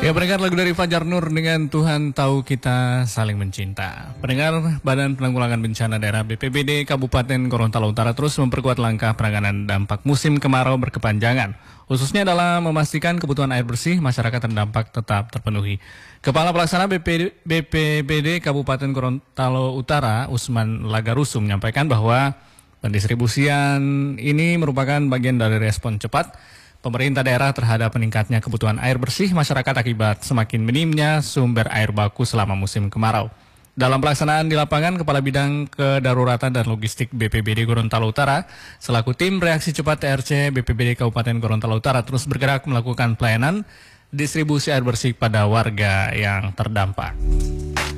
Ya, pendengar, lagu dari Fajar Nur dengan Tuhan Tahu Kita Saling Mencinta. Pendengar, Badan Penanggulangan Bencana Daerah BPBD Kabupaten Gorontalo Utara terus memperkuat langkah penanganan dampak musim kemarau berkepanjangan, khususnya dalam memastikan kebutuhan air bersih masyarakat terdampak tetap terpenuhi. Kepala Pelaksana BPBD Kabupaten Gorontalo Utara, Usman Lagarusum, menyampaikan bahwa pendistribusian ini merupakan bagian dari respon cepat pemerintah daerah terhadap meningkatnya kebutuhan air bersih masyarakat akibat semakin minimnya sumber air baku selama musim kemarau. Dalam pelaksanaan di lapangan, Kepala Bidang Kedaruratan dan Logistik BPBD Gorontalo Utara selaku tim reaksi cepat TRC BPBD Kabupaten Gorontalo Utara terus bergerak melakukan pelayanan distribusi air bersih pada warga yang terdampak.